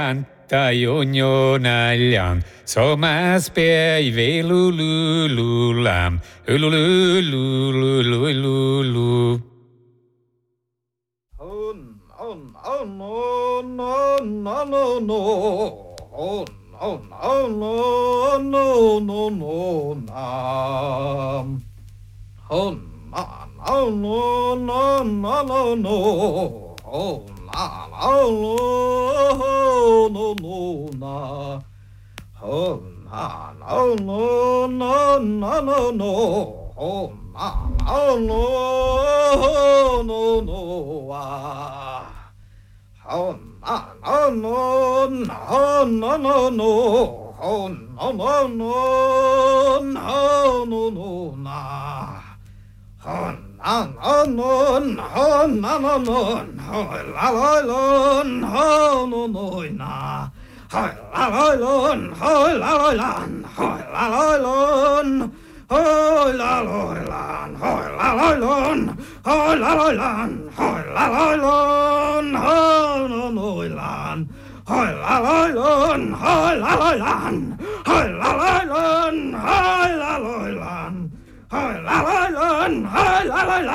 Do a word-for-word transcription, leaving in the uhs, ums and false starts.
Tajonyo naljam, somas pej velulululam, ululululululu. Oh no no no no no no no. Oh no no no no no no no. Oh no no no no no no no. Oh no no no no no. Oh no no no no no no. Oh no no no no ah. Oh no no no no no no. Oh no no no no no no no. Oh no no no no no no no. La la la no no no na. Hi la la la hi la la la hi la la la hi la la la hi la la la hi la la la hi la la la hi no no la hi la la la hi la la la hi la la la hi la la la hi la la la hi la la la